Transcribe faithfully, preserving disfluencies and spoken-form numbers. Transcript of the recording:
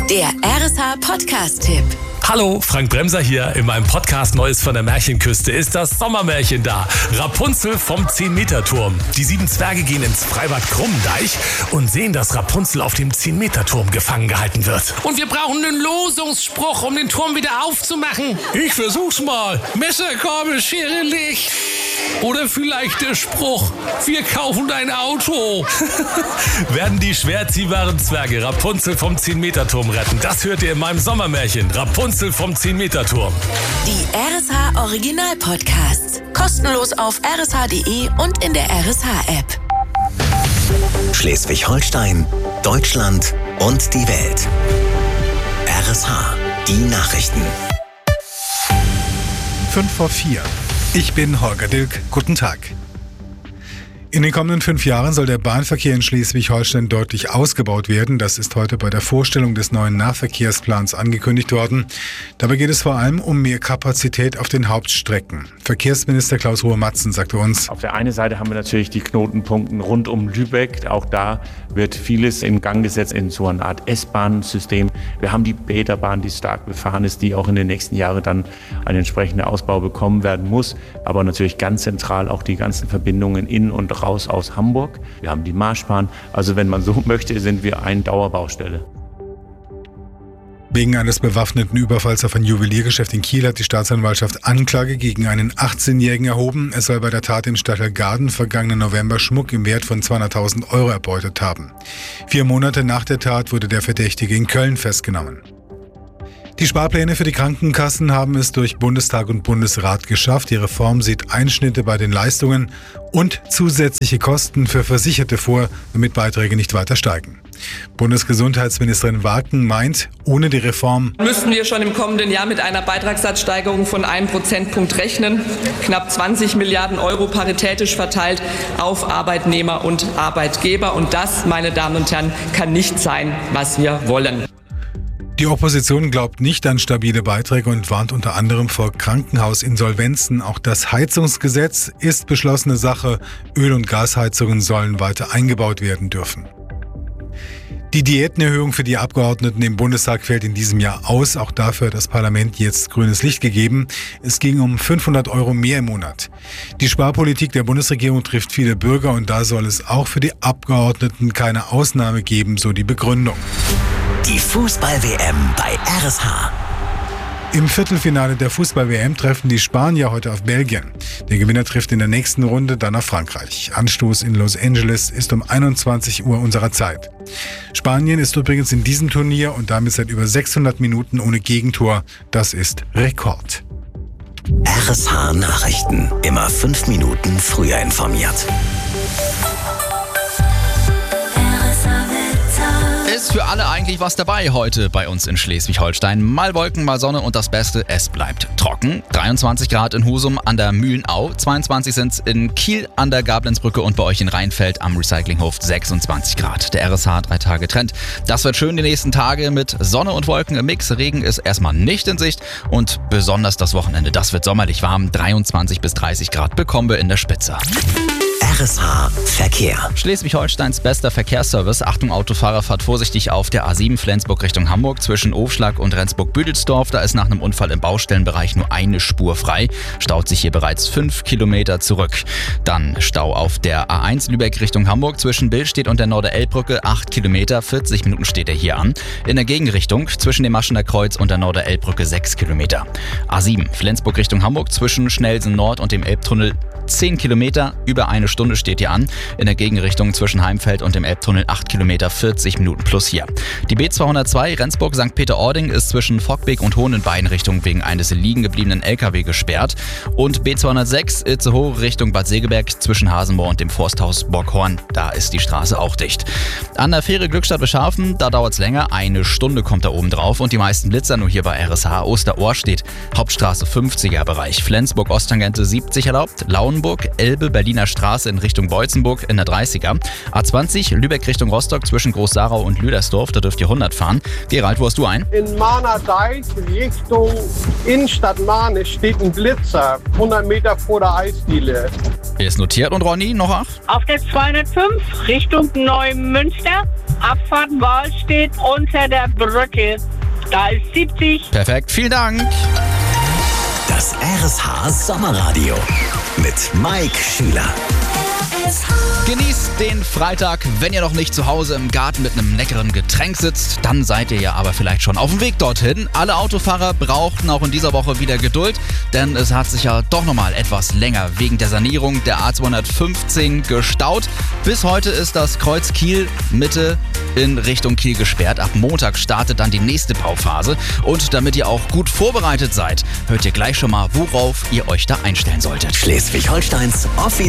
Der R S H Podcast-Tipp. Hallo, Frank Bremser hier. In meinem Podcast Neues von der Märchenküste ist das Sommermärchen da. Rapunzel vom zehn-Meter-Turm. Die sieben Zwerge gehen ins Freibad Krummendeich und sehen, dass Rapunzel auf dem zehn-Meter-Turm gefangen gehalten wird. Und wir brauchen einen Losungsspruch, um den Turm wieder aufzumachen. Ich versuch's mal. Messer, Gabel, Schere, Licht. Oder vielleicht der Spruch, wir kaufen dein Auto. Werden die schwerziehbaren Zwerge Rapunzel vom zehn-Meter-Turm retten? Das hört ihr in meinem Sommermärchen. Rapunzel vom zehn-Meter-Turm. Die R S H Original Podcasts. Kostenlos auf r s h punkt d e und in der R S H-App. Schleswig-Holstein, Deutschland und die Welt. R S H, die Nachrichten. fünf vor vier. Ich bin Holger Dilk. Guten Tag. In den kommenden fünf Jahren soll der Bahnverkehr in Schleswig-Holstein deutlich ausgebaut werden. Das ist heute bei der Vorstellung des neuen Nahverkehrsplans angekündigt worden. Dabei geht es vor allem um mehr Kapazität auf den Hauptstrecken. Verkehrsminister Klaus Ruhe-Matzen sagte uns: Auf der einen Seite haben wir natürlich die Knotenpunkte rund um Lübeck. Auch da wird vieles in Gang gesetzt in so einer Art S-Bahn-System. Wir haben die Bäderbahn, die stark befahren ist, die auch in den nächsten Jahren dann einen entsprechenden Ausbau bekommen werden muss. Aber natürlich ganz zentral auch die ganzen Verbindungen in und raus aus Hamburg. Wir haben die Marschbahn. Also wenn man so möchte, sind wir eine Dauerbaustelle. Wegen eines bewaffneten Überfalls auf ein Juweliergeschäft in Kiel hat die Staatsanwaltschaft Anklage gegen einen achtzehnjährigen erhoben. Er soll bei der Tat im Stadtteil Gaden vergangenen November Schmuck im Wert von zweihunderttausend Euro erbeutet haben. Vier Monate nach der Tat wurde der Verdächtige in Köln festgenommen. Die Sparpläne für die Krankenkassen haben es durch Bundestag und Bundesrat geschafft. Die Reform sieht Einschnitte bei den Leistungen und zusätzliche Kosten für Versicherte vor, damit Beiträge nicht weiter steigen. Bundesgesundheitsministerin Waken meint, ohne die Reform müssten wir schon im kommenden Jahr mit einer Beitragssatzsteigerung von einem Prozentpunkt rechnen. Knapp zwanzig Milliarden Euro paritätisch verteilt auf Arbeitnehmer und Arbeitgeber. Und das, meine Damen und Herren, kann nicht sein, was wir wollen. Die Opposition glaubt nicht an stabile Beiträge und warnt unter anderem vor Krankenhausinsolvenzen. Auch das Heizungsgesetz ist beschlossene Sache. Öl- und Gasheizungen sollen weiter eingebaut werden dürfen. Die Diätenerhöhung für die Abgeordneten im Bundestag fällt in diesem Jahr aus. Auch dafür hat das Parlament jetzt grünes Licht gegeben. Es ging um fünfhundert Euro mehr im Monat. Die Sparpolitik der Bundesregierung trifft viele Bürger und da soll es auch für die Abgeordneten keine Ausnahme geben, so die Begründung. Die Fußball-W M bei R S H. Im Viertelfinale der Fußball-W M treffen die Spanier heute auf Belgien. Der Gewinner trifft in der nächsten Runde dann auf Frankreich. Anstoß in Los Angeles ist um einundzwanzig Uhr unserer Zeit. Spanien ist übrigens in diesem Turnier und damit seit über sechshundert Minuten ohne Gegentor. Das ist Rekord. R S H Nachrichten. Immer fünf Minuten früher informiert. Ist für alle eigentlich was dabei heute bei uns in Schleswig-Holstein. Mal Wolken, mal Sonne und das Beste, es bleibt trocken. dreiundzwanzig Grad in Husum an der Mühlenau, zweiundzwanzig sind es in Kiel an der Gablenzbrücke und bei euch in Rheinfeld am Recyclinghof sechsundzwanzig Grad. Der R S H drei Tage Trend. Das wird schön die nächsten Tage mit Sonne und Wolken im Mix. Regen ist erstmal nicht in Sicht und besonders das Wochenende, das wird sommerlich warm. dreiundzwanzig bis dreißig Grad bekommen wir in der Spitze. R S H Verkehr. Schleswig-Holsteins bester Verkehrsservice. Achtung Autofahrer, fahrt vorsichtig auf der A sieben Flensburg Richtung Hamburg zwischen Ofschlag und Rendsburg-Büdelsdorf. Da ist nach einem Unfall im Baustellenbereich nur eine Spur frei. Staut sich hier bereits fünf Kilometer zurück. Dann Stau auf der A eins Lübeck Richtung Hamburg zwischen Billstedt und der Norder-Elb-Brücke. acht Kilometer, vierzig Minuten steht er hier an. In der Gegenrichtung zwischen dem Maschener Kreuz und der Norder-Elb-Brücke sechs Kilometer. A sieben Flensburg Richtung Hamburg zwischen Schnelsen Nord und dem Elbtunnel zehn Kilometer, über eine Stunde steht hier an. In der Gegenrichtung zwischen Heimfeld und dem Elbtunnel acht Kilometer, vierzig Minuten plus hier. Die B zweihundertzwei Rendsburg Sankt Peter-Ording ist zwischen Fockbeek und Hohn in beiden Richtungen wegen eines liegen gebliebenen L K W gesperrt. Und B zweihundertsechs Itzehoe Richtung Bad Segeberg zwischen Hasenmoor und dem Forsthaus Borghorn. Da ist die Straße auch dicht. An der Fähre Glückstadt-Bescharfen, da dauert es länger. Eine Stunde kommt da oben drauf und die meisten Blitzer nur hier bei R S H. Osterohr steht Hauptstraße fünfziger Bereich. Flensburg Osttangente siebzig erlaubt. Lauen Elbe, Berliner Straße in Richtung Beutzenburg in der dreißiger. A zwanzig, Lübeck Richtung Rostock zwischen Groß-Sarau und Lüdersdorf, da dürft ihr hundert fahren. Gerald, wo hast du ein? In Mahner-Deich Richtung Innenstadt Mahne steht ein Blitzer, hundert Meter vor der Eisdiele. Ist notiert und Ronny, noch acht? Auf der zweihundertfünf Richtung Neumünster Abfahrt Wahlstedt unter der Brücke. Da ist siebzig. Perfekt, vielen Dank. Das R S H Sommerradio mit Mike Schüler. Genießt den Freitag. Wenn ihr noch nicht zu Hause im Garten mit einem leckeren Getränk sitzt, dann seid ihr ja aber vielleicht schon auf dem Weg dorthin. Alle Autofahrer brauchten auch in dieser Woche wieder Geduld, denn es hat sich ja doch nochmal etwas länger wegen der Sanierung der A zweihundertfünfzehn gestaut. Bis heute ist das Kreuz Kiel Mitte in Richtung Kiel gesperrt. Ab Montag startet dann die nächste Bauphase. Und damit ihr auch gut vorbereitet seid, hört ihr gleich schon mal, worauf ihr euch da einstellen solltet. Schleswig-Holsteins offiziell